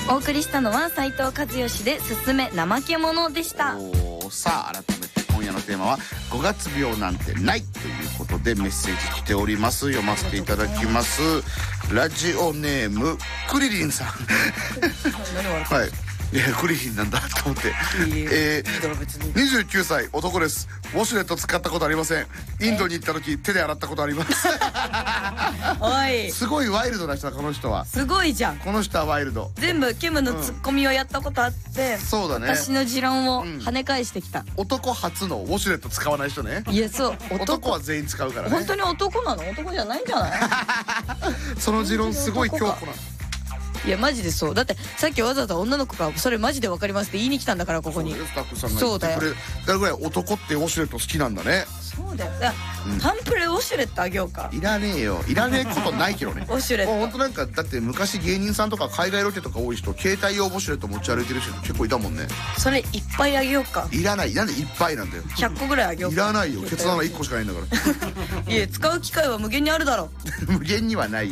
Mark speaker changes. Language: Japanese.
Speaker 1: お送りしたのは斉藤和義で「すすめ怠け者」でした。
Speaker 2: さあ改めて今夜のテーマは5月病なんてないということでメッセージ来ております。読ませていただきます。ラジオネームクリリンさんはい、いやクリリンなんだと思って29歳男です。ウォシュレット使ったことありません。インドに行った時手で洗ったことあります
Speaker 1: おい
Speaker 2: すごいワイルドな人だこの人は。
Speaker 1: すごいじゃん。
Speaker 2: この人はワイルド。
Speaker 1: 全部ケムのツッコミをやったことあって、
Speaker 2: そうだね、
Speaker 1: 私の持論を跳ね返してきた、
Speaker 2: 男初のウォシュレット使わない人ね。
Speaker 1: いやそう
Speaker 2: 男は全員使うからね。
Speaker 1: 本当に男なの？男じゃないんじゃない
Speaker 2: その持論すごい強固な。
Speaker 1: いやマジでそうだってさっきわざわざ女の子がそれマジでわかりますって言いに来たんだからここに。
Speaker 2: スタッフさんが言ってくれたぐらい男ってウォシュレット好きなんだね。
Speaker 1: そうだよ。タンプレウォシュレットあげようか。
Speaker 2: いらねえよ。いらねえことないけどね
Speaker 1: ウォシュレット
Speaker 2: 本当なんかだって昔芸人さんとか海外ロケとか多い人携帯用ウォシュレット持ち歩いてる人結構いたもんね。
Speaker 1: それいっぱいあげようか。
Speaker 2: いらない。なんでいっぱいなんだよ。
Speaker 1: 100個ぐらいあげようか。
Speaker 2: いらないよ。ケツ穴1個しかないんだから
Speaker 1: いや使う機会は無限にあるだろ
Speaker 2: 無限にはない。